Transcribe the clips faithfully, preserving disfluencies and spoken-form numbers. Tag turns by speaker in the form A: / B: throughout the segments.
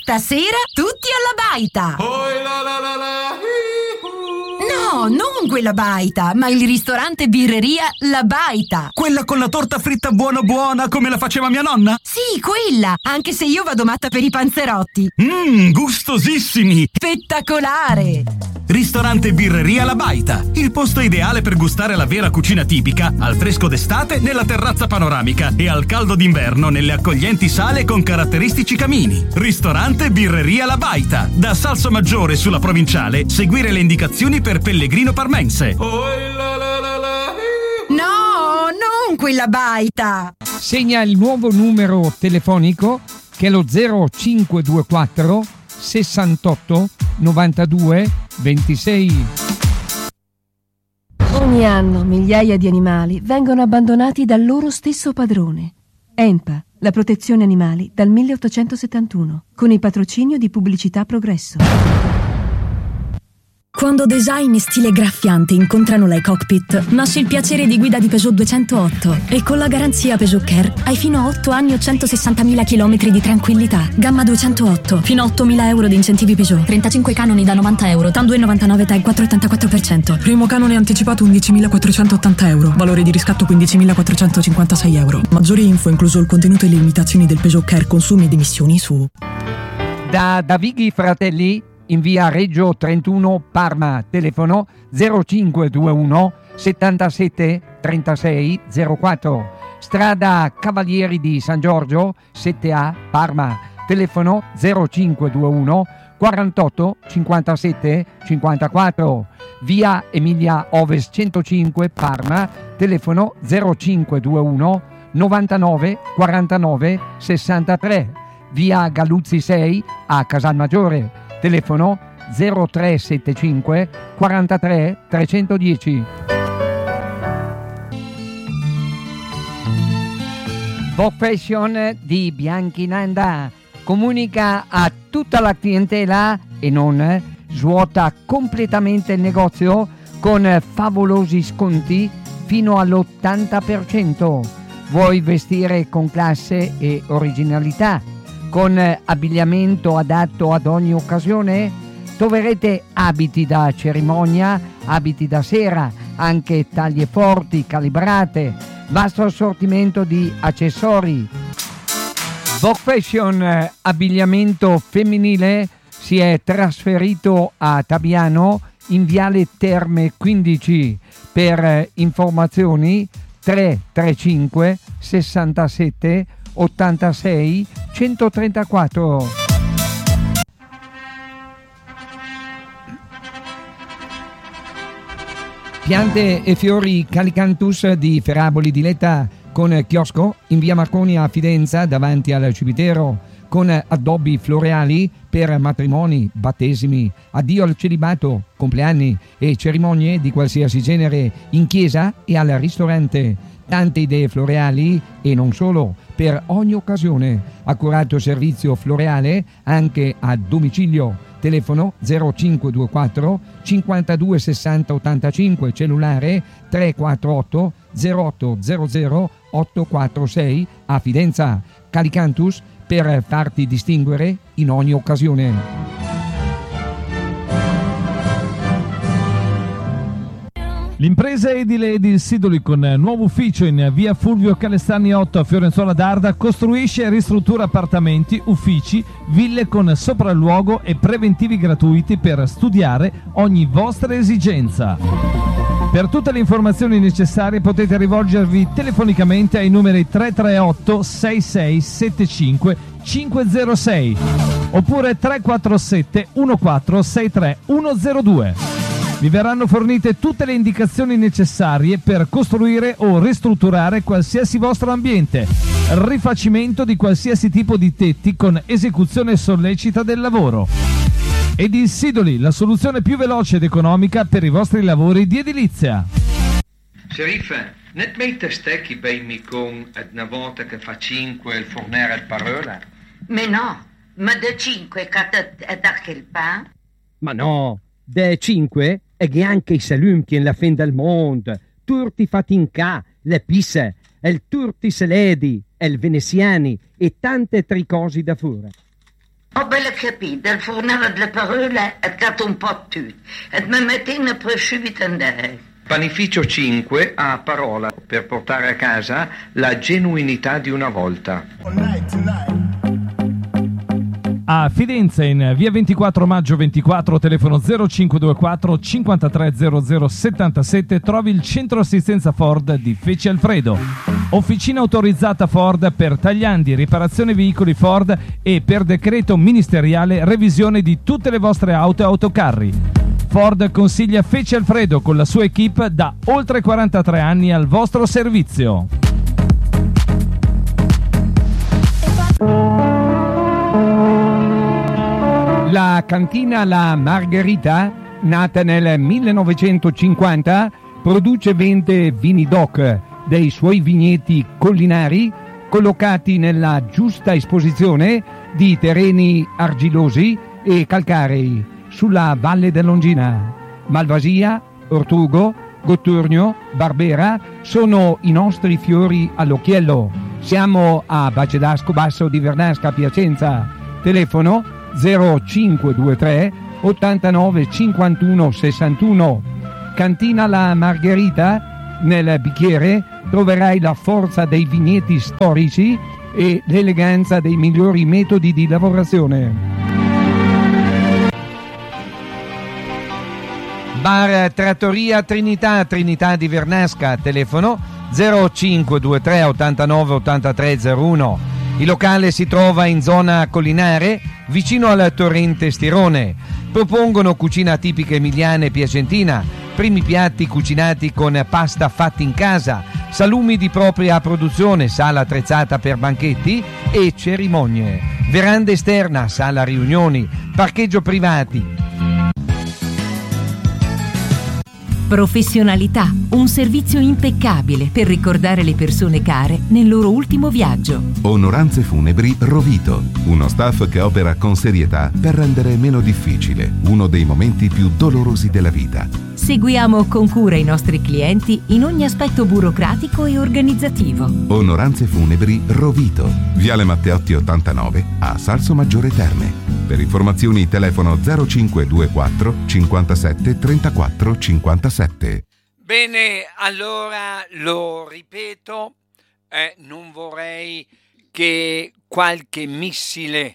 A: Stasera tutti alla baita!
B: Oi la la la la,
A: No, non quella baita, ma il ristorante birreria La Baita.
C: Quella con la torta fritta buona buona come la faceva mia nonna?
A: Sì, quella, anche se io vado matta per i panzerotti.
C: Mmm, gustosissimi!
A: Spettacolare!
C: Ristorante birreria La Baita, il posto ideale per gustare la vera cucina tipica, al fresco d'estate nella terrazza panoramica e al caldo d'inverno nelle accoglienti sale con caratteristici camini. Ristorante birreria La Baita, da Salsomaggiore sulla Provinciale, seguire le indicazioni per Pellegrino Parmense.
B: oi la la la la.
A: No, non quella baita!
D: Segna il nuovo numero telefonico che è lo zero cinque due quattro sessantotto novantadue ventisei.
E: Ogni anno migliaia di animali vengono abbandonati dal loro stesso padrone. E M P A, la protezione animali dal milleottocentosettantuno, con il patrocinio di Pubblicità Progresso.
F: Quando design e stile graffiante incontrano la cockpit, nasce il piacere di guida di Peugeot duecentootto e con la garanzia Peugeot Care hai fino a otto anni o centosessantamila chilometri di tranquillità. Gamma duecentootto, fino a ottomila euro di incentivi Peugeot, trentacinque canoni da novanta euro, TAN due virgola novantanove T A G quattro virgola ottantaquattro per cento.
G: Primo canone anticipato undicimilaquattrocentottanta euro, valore di riscatto quindicimilaquattrocentocinquantasei euro. Maggiori info incluso il contenuto e le limitazioni del Peugeot Care consumi ed emissioni su
D: Da Davighi Fratelli in via Reggio trentuno Parma, telefono zero cinque due uno settantasette trentasei zero quattro, strada Cavalieri di San Giorgio sette A Parma, telefono zero cinque due uno quarantotto cinquantasette cinquantaquattro, via Emilia Ovest centocinque Parma, telefono zero cinque due uno novantanove quarantanove sessantatré, via Galluzzi sei a Casalmaggiore, telefono zero tre settantacinque quarantatré trecentodieci. Vogue Fashion di Bianchinanda comunica a tutta la clientela e non svuota completamente il negozio con favolosi sconti fino all'ottanta per cento. Vuoi vestire con classe e originalità, con abbigliamento adatto ad ogni occasione? Troverete abiti da cerimonia, abiti da sera, anche taglie forti, calibrate, vasto assortimento di accessori. Vogue Fashion abbigliamento femminile si è trasferito a Tabiano in viale Terme quindici. Per informazioni tre tre cinque sessantasette ottantasei centotrentaquattro. Piante e fiori Calicanthus di Ferraboli di Letta, con chiosco in via Marconi a Fidenza davanti al cimitero, con addobbi floreali per matrimoni, battesimi, addio al celibato, compleanni e cerimonie di qualsiasi genere in chiesa e al ristorante. Tante idee floreali e non solo, per ogni occasione. Accurato servizio floreale anche a domicilio. Telefono zero cinque due quattro cinquantadue sessanta ottantacinque, cellulare tre quattro otto zero otto zero zero otto quattro sei a Fidenza. Calicanthus, per farti distinguere in ogni occasione.
H: L'impresa edile Edil Sidoli, con nuovo ufficio in via Fulvio Calestani otto a Fiorenzuola d'Arda, costruisce e ristruttura appartamenti, uffici, ville con sopralluogo e preventivi gratuiti per studiare ogni vostra esigenza. Per tutte le informazioni necessarie potete rivolgervi telefonicamente ai numeri tre tre otto sei sei sette cinque cinque zero sei oppure tre quattro sette uno quattro sei tre uno zero due. Vi verranno fornite tutte le indicazioni necessarie per costruire o ristrutturare qualsiasi vostro ambiente, rifacimento di qualsiasi tipo di tetti con esecuzione sollecita del lavoro. Edil Sidoli, la soluzione più veloce ed economica per i vostri lavori di edilizia.
I: Sheriff, net mee te stekkie bij me con una volta che fa cinque il fornare al parola?
J: Ma no, ma de cinque che da quel pa?
K: Ma no, de cinque è che anche i salumi che la fin del mondo, tutti fatti in ca, le pisse, il turti seledi, il veneziani e tante altre cose da fare.
J: Ho bene capito, il fornero delle parole è dato un po' tutto e mi mettino prosciutto in dei.
I: Panificio cinque ha parola per portare a casa la genuinità di una volta.
H: A Fidenza, in via ventiquattro maggio ventiquattro, telefono zero cinque due quattro cinquantatré zero zero settantasette, trovi il centro assistenza Ford di Feci Alfredo. Officina autorizzata Ford per tagliandi, riparazione veicoli Ford e per decreto ministeriale revisione di tutte le vostre auto e autocarri. Ford consiglia Feci Alfredo con la sua equipe da oltre quarantatré anni al vostro servizio.
D: La cantina La Margherita, nata nel millenovecentocinquanta, produce e vende vini DOC dei suoi vigneti collinari collocati nella giusta esposizione di terreni argilosi e calcarei sulla Valle dell'Ongina. Malvasia, Ortugo, Gotturno, Barbera sono i nostri fiori all'occhiello. Siamo a Bacedasco Basso di Vernasca, Piacenza. Telefono zero cinque due tre ottantanove cinquantuno sessantuno. Cantina La Margherita, nel bicchiere troverai la forza dei vigneti storici e l'eleganza dei migliori metodi di lavorazione. Bar Trattoria Trinità, Trinità di Vernasca, telefono zero cinque due tre ottantanove ottantatré zero uno. Il locale si trova in zona collinare, vicino al torrente Stirone. Propongono cucina tipica emiliana e piacentina, primi piatti cucinati con pasta fatta in casa, salumi di propria produzione, sala attrezzata per banchetti e cerimonie, veranda esterna, sala riunioni, parcheggio privati.
L: Professionalità, un servizio impeccabile per ricordare le persone care nel loro ultimo viaggio.
M: Onoranze Funebri Rovito, uno staff che opera con serietà per rendere meno difficile uno dei momenti più dolorosi della vita.
L: Seguiamo con cura i nostri clienti in ogni aspetto burocratico e organizzativo.
M: Onoranze Funebri Rovito, Viale Matteotti ottantanove a Salsomaggiore Terme. Per informazioni telefono zero cinque due quattro cinquantasette trentaquattro cinquantasette.
N: Bene, allora lo ripeto, eh, non vorrei che qualche missile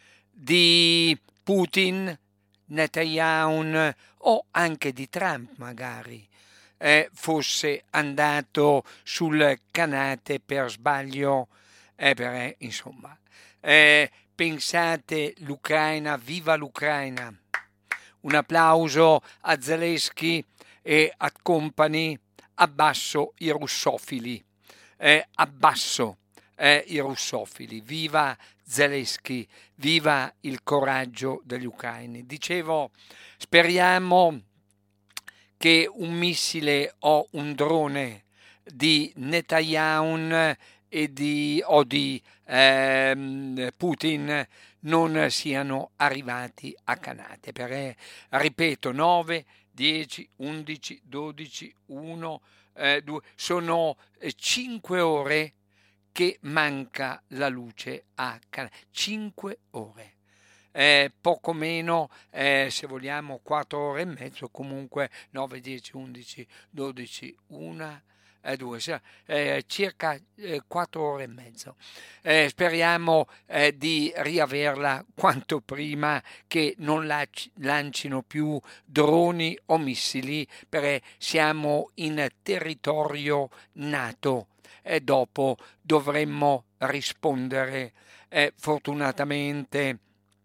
N: di Putin, Netanyahu o anche di Trump magari eh, fosse andato sul canate per sbaglio, eh, per, eh, insomma, eh, pensate l'Ucraina, viva l'Ucraina, un applauso a Zelensky e a company, abbasso i russofili, eh, abbasso eh, i russofili, viva Zelensky, viva il coraggio degli ucraini. Dicevo, speriamo che un missile o un drone di Netanyahu e di, o di eh, Putin non siano arrivati a canate, perché, ripeto, nove, dieci, undici, dodici, uno, eh, due, sono cinque ore che manca la luce a canale, cinque ore. Eh, poco meno, eh, se vogliamo, quattro ore e mezzo, comunque nove, dieci, undici, dodici, uno, due, eh, circa eh, quattro ore e mezzo. Eh, speriamo eh, di riaverla quanto prima, che non lac- lancino più droni o missili, perché siamo in territorio NATO e dopo dovremmo rispondere. Eh, fortunatamente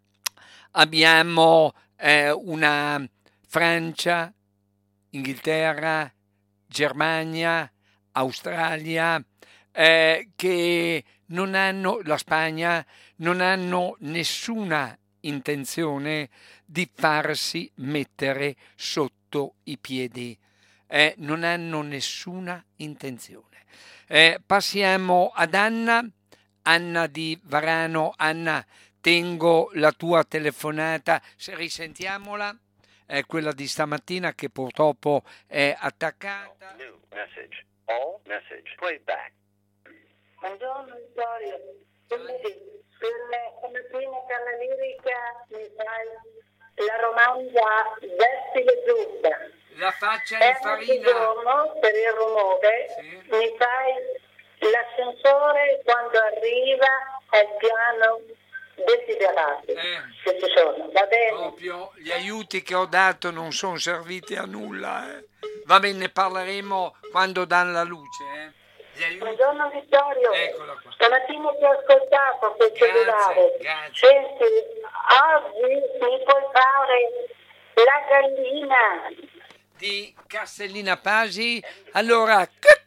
N: abbiamo eh, una Francia, Inghilterra, Germania, Australia, eh, che non hanno, la Spagna, non hanno nessuna intenzione di farsi mettere sotto i piedi, eh, non hanno nessuna intenzione. Eh, passiamo ad Anna, Anna di Varano. Anna, tengo la tua telefonata, se risentiamola, è quella di stamattina che purtroppo è attaccata.
O: New message. All message. Play back.
P: Buongiorno Vittorio. Per stamattina che alle la lirica mi fai la romanza Vesti le giubbe.
N: La faccia
P: E
N: in farina.
P: giorno, per il rumore, mi fai l'ascensore quando arriva al piano desiderato. Se ci sono, va bene?
N: Proprio gli aiuti che ho dato non sono serviti a nulla. Eh. Va bene, ne parleremo quando danno la luce. Eh. Gli aiuti...
P: Buongiorno Vittorio.
N: Eccola qua.
P: Stamattina ti ho ascoltato per cellulare.
N: grazie.
P: Senti, oggi mi puoi fare la gallina
N: di Castellina Pasi. Allora,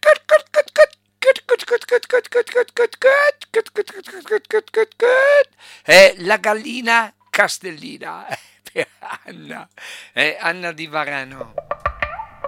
N: è la gallina Castellina per Anna, è Anna di Varano.